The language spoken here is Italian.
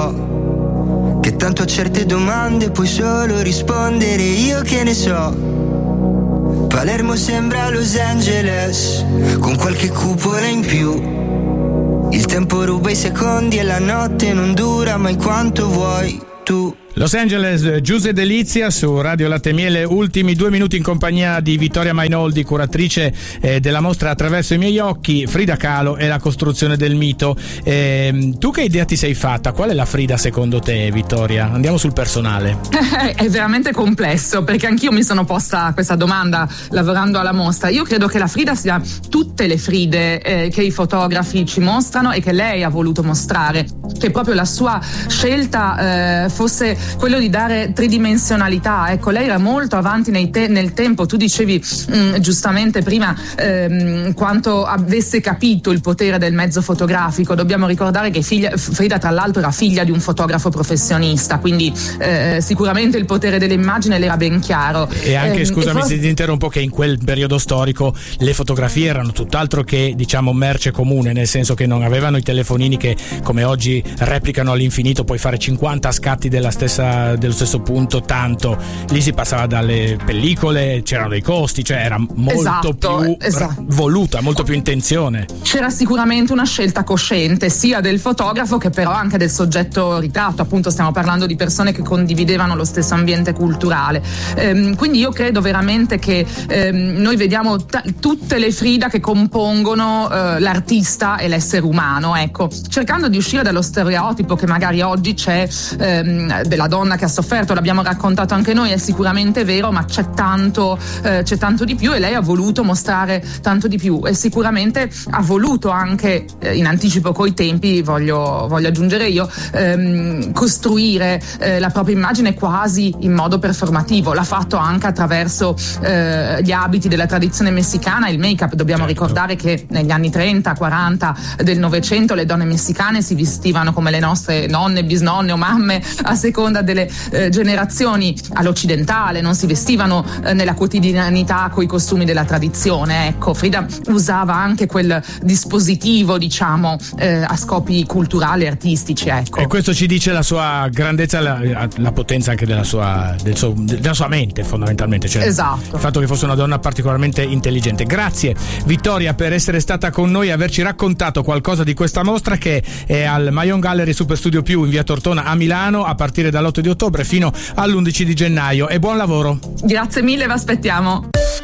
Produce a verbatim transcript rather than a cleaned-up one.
so che tanto a certe domande puoi solo rispondere io che ne so. Palermo sembra Los Angeles con qualche cupola in più. Il tempo ruba i secondi e la notte non dura mai quanto vuoi tu. Los Angeles, Giuse Delizia su Radio Latte e Miele, ultimi due minuti in compagnia di Vittoria Mainoldi, curatrice eh, della mostra Attraverso i miei occhi, Frida Kahlo e la costruzione del mito. Eh, tu che idea ti sei fatta? Qual è la Frida secondo te, Vittoria? Andiamo sul personale. È veramente complesso, perché anch'io mi sono posta questa domanda lavorando alla mostra. Io credo che la Frida sia tutte le Fride eh, che i fotografi ci mostrano e che lei ha voluto mostrare, che proprio la sua scelta eh, fosse quello di dare tridimensionalità. Ecco, lei era molto avanti nei te- nel tempo. Tu dicevi mh, giustamente prima ehm, quanto avesse capito il potere del mezzo fotografico. Dobbiamo ricordare che figlia, Frida tra l'altro era figlia di un fotografo professionista, quindi eh, sicuramente il potere dell'immagine le era ben chiaro. E anche, eh, scusami for- se ti interrompo, che in quel periodo storico le fotografie erano tutt'altro che, diciamo, merce comune, nel senso che non avevano i telefonini che come oggi replicano all'infinito, puoi fare cinquanta scatti della stessa dello stesso punto, tanto lì si passava dalle pellicole, c'erano dei costi, cioè era molto esatto, più esatto. voluta, molto più intenzione. C'era sicuramente una scelta cosciente sia del fotografo che però anche del soggetto ritratto, appunto stiamo parlando di persone che condividevano lo stesso ambiente culturale, ehm, quindi io credo veramente che ehm, noi vediamo t- tutte le Frida che compongono eh, l'artista e l'essere umano, ecco, cercando di uscire dallo stereotipo che magari oggi c'è ehm, della donna che ha sofferto. L'abbiamo raccontato anche noi, è sicuramente vero, ma c'è tanto eh, c'è tanto di più, e lei ha voluto mostrare tanto di più, e sicuramente ha voluto anche eh, in anticipo coi tempi, voglio, voglio aggiungere io, ehm, costruire eh, la propria immagine quasi in modo performativo. L'ha fatto anche attraverso eh, gli abiti della tradizione messicana, il make-up. Dobbiamo certo. ricordare che negli anni trenta quaranta del Novecento le donne messicane si vestivano come le nostre nonne, bisnonne o mamme, a seconda delle eh, generazioni. All'occidentale non si vestivano eh, nella quotidianità coi costumi della tradizione. Ecco, Frida usava anche quel dispositivo, diciamo, eh, a scopi culturali e artistici, ecco. E questo ci dice la sua grandezza, la, la potenza anche della sua, del suo, della sua mente, fondamentalmente, cioè esatto. il fatto che fosse una donna particolarmente intelligente. Grazie Vittoria per essere stata con noi e averci raccontato qualcosa di questa mostra, che è al Mayon Gallery Super Studio Più in via Tortona a Milano a partire dall'otto di ottobre fino all'undici di gennaio, e buon lavoro. Grazie mille, vi aspettiamo.